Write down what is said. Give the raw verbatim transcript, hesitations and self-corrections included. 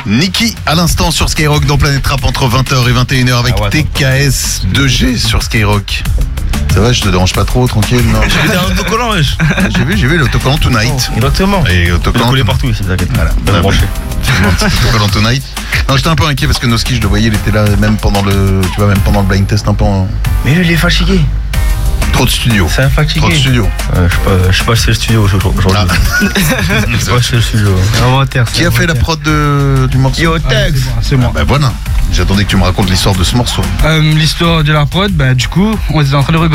Niki à l'instant sur Skyrock dans Planète Rap entre vingt heures et vingt et une heures avec Ah ouais, T K S deux G sur Skyrock. Ça va, je te dérange pas trop, tranquille, non? J'ai vu un autocollant, wesh. J'ai vu, j'ai vu l'autocollant Tonight. Exactement. Et Il autocollant. est collé partout ici, t'inquiète. Voilà. Bien branché. Autocollant Tonight. Non, j'étais un peu inquiet parce que Noski, je le voyais, il était là même pendant le, tu vois, même pendant le blind test un peu en... Mais lui, il est fatigué. Trop de studio. C'est un fatigué. Trop de studio. Ouais, je sais pas, je sais pas si c'est le studio aujourd'hui. Ah. Je sais pas si c'est le studio. Inventaire. Qui a fait la prod de, du morceau? Yo, Tex. C'est moi. Bah voilà. J'attendais que tu me racontes l'histoire de ce morceau. Euh, L'histoire de la prod, bah du coup, on était en train de rigoler.